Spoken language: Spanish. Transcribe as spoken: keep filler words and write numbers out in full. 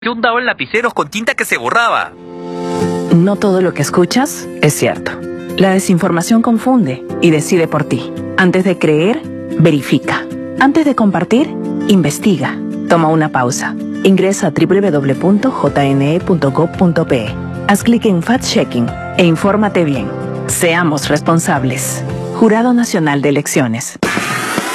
Yo hundaba en lapiceros con tinta que se borraba. No todo lo que escuchas es cierto. La desinformación confunde y decide por ti. Antes de creer, verifica. Antes de compartir, investiga. Toma una pausa. Ingresa a doble u doble u doble u punto j n e punto gov punto p e. Haz clic en Fact Checking e infórmate bien. Seamos responsables. Jurado Nacional de Elecciones.